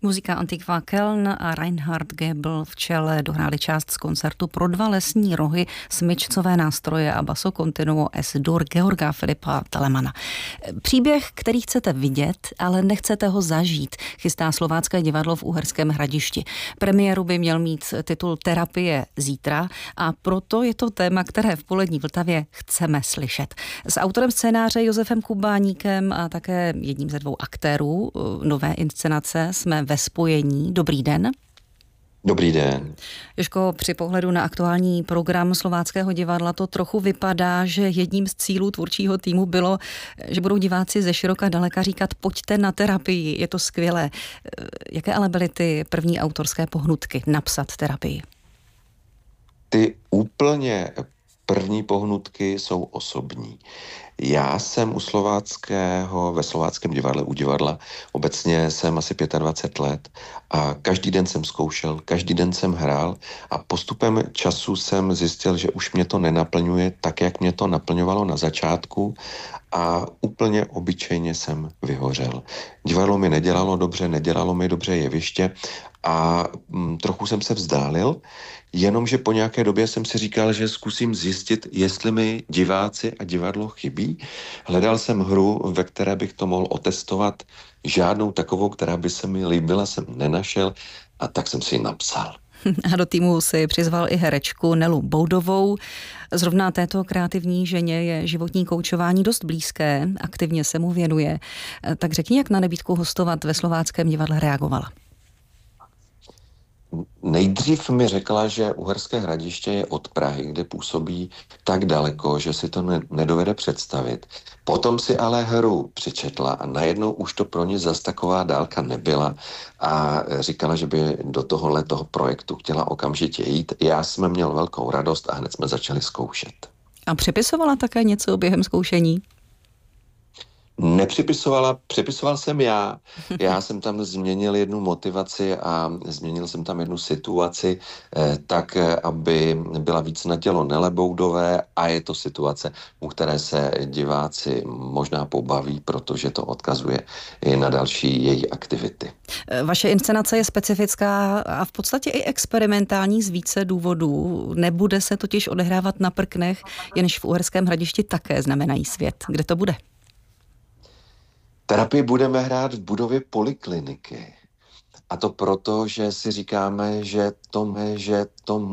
Muzika Antiqua Köln a Reinhard Gebel v čele dohráli část z koncertu pro dva lesní rohy, smyčcové nástroje a basso continuo S-dur Georga Filipa Telemana. Příběh, který chcete vidět, ale nechcete ho zažít, chystá Slovácké divadlo v Uherském Hradišti. Premiéru by měl mít titul Terapie zítra a proto je to téma, které v Polední Vltavě chceme slyšet. S autorem scénáře Josefem Kubáníkem a také jedním ze dvou aktérů nové inscenace jsme ve spojení. Dobrý den. Dobrý den. Jožko, při pohledu na aktuální program Slováckého divadla to trochu vypadá, že jedním z cílů tvůrčího týmu bylo, že budou diváci ze široka daleka říkat pojďte na terapii, je to skvělé. Jaké ale byly ty první autorské pohnutky napsat terapii? Ty úplně první pohnutky jsou osobní. Já jsem ve Slováckém divadle, u divadla, obecně jsem asi 25 let a každý den jsem zkoušel, každý den jsem hrál a postupem času jsem zjistil, že už mě to nenaplňuje tak, jak mě to naplňovalo na začátku a úplně obyčejně jsem vyhořel. Divadlo mi nedělalo mi dobře jeviště a trochu jsem se vzdálil, jenomže po nějaké době jsem si říkal, že zkusím zjistit, jestli mi diváci a divadlo chybí. Hledal jsem hru, ve které bych to mohl otestovat. Žádnou takovou, která by se mi líbila, jsem nenašel a tak jsem si ji napsal. A do týmu si přizval i herečku Nelu Boudovou. Zrovna této kreativní ženě je životní koučování dost blízké, aktivně se mu věnuje. Tak řekni, jak na nabídku hostovat ve Slováckém divadle reagovala. Nejdřív mi řekla, že Uherské Hradiště je od Prahy, kde působí tak daleko, že si to nedovede představit. Potom si ale hru přečetla a najednou už to pro ně zas taková dálka nebyla a říkala, že by do toho projektu chtěla okamžitě jít. Já jsem měl velkou radost a hned jsme začali zkoušet. A přepisovala také něco během zkoušení? Přepisoval jsem já. Já jsem tam změnil jednu motivaci a změnil jsem tam jednu situaci tak, aby byla víc na tělo Nele Boudové a je to situace, u které se diváci možná pobaví, protože to odkazuje i na další její aktivity. Vaše inscenace je specifická a v podstatě i experimentální z více důvodů. Nebude se totiž odehrávat na prknech, jenž v Uherském Hradišti také znamenají svět. Kde to bude? Terapii budeme hrát v budově polikliniky. A to proto, že si říkáme, že to